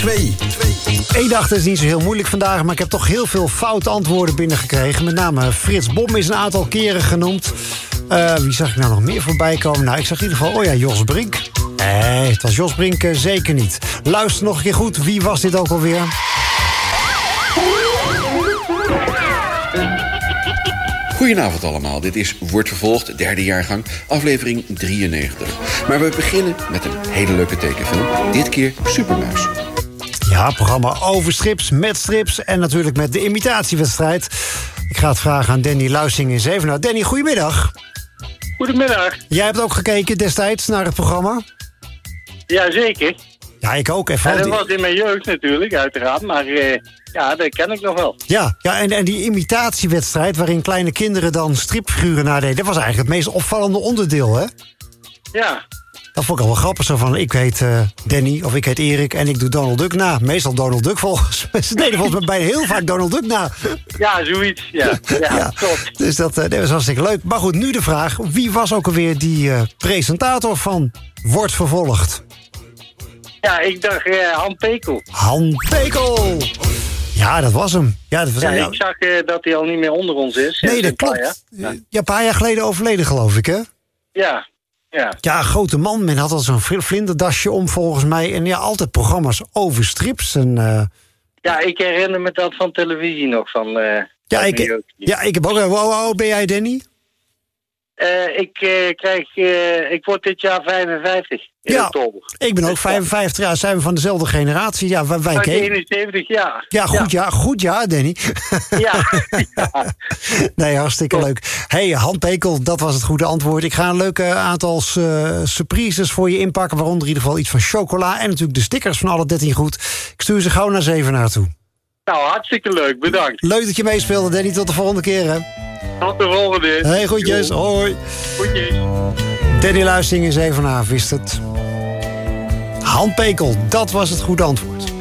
2. Ik dacht, het is niet zo heel moeilijk vandaag, maar ik heb toch heel veel foute antwoorden binnengekregen. Met name Frits Bom is een aantal keren genoemd. Wie zag ik nou nog meer voorbij komen? Nou, ik zag in ieder geval, Jos Brink. Nee, het was Jos Brink zeker niet. Luister nog een keer goed, wie was dit ook alweer? Goedenavond allemaal, dit is Wordt Vervolgd, derde jaargang, aflevering 93. Maar we beginnen met een hele leuke tekenfilm, dit keer Supermuis. Ja, programma over strips, met strips en natuurlijk met de imitatiewedstrijd. Ik ga het vragen aan Danny Luising in Zevenaar. Danny, goedemiddag. Goedemiddag. Jij hebt ook gekeken destijds naar het programma? Jazeker. Ja, ik ook. Dat was in mijn jeugd natuurlijk, uiteraard. Maar dat ken ik nog wel. Ja, en die imitatiewedstrijd waarin kleine kinderen dan stripfiguren nadeden, dat was eigenlijk het meest opvallende onderdeel, hè? Ja. Dat vond ik al wel grappig. Zo van, ik heet Danny of ik heet Erik en ik doe Donald Duck na. Meestal Donald Duck volgens mij. Ze deden volgens mij bijna heel vaak Donald Duck na. Ja, zoiets. Ja, klopt. Dus dat was hartstikke leuk. Maar goed, nu de vraag. Wie was ook alweer die presentator van Wordt Vervolgd? Ja, ik dacht Han Pekel. Han Pekel! Ja, dat was hem. Ik zag dat hij al niet meer onder ons is. Nee, dat klopt. Ja, een paar jaar geleden overleden, geloof ik, hè? Ja. Ja, grote man. Men had al zo'n vlinderdasje om, volgens mij. En ja, altijd programma's over strips. En, Ja, ik herinner me dat van televisie nog. Ik heb ook... Hoe oud ben jij, Danny? Ik word dit jaar 55 in oktober. Ik ben ook 55 jaar. Zijn we van dezelfde generatie? Ja, wij 71 jaar. Ja, goed jaar, Danny. Ja. Nee, hartstikke leuk. Hey, Han Pekel, dat was het goede antwoord. Ik ga een leuke aantal surprises voor je inpakken. Waaronder in ieder geval iets van chocola. En natuurlijk de stickers van alle 13 goed. Ik stuur ze gauw naar Zevenaar toe. Nou, hartstikke leuk. Bedankt. Leuk dat je meespeelde, Danny. Tot de volgende keer, hè. Tot de volgende. Hey, groetjes. Hoi. Groetjes. Danny Luising in Zevenaar wist het. Han Pekel, dat was het goede antwoord.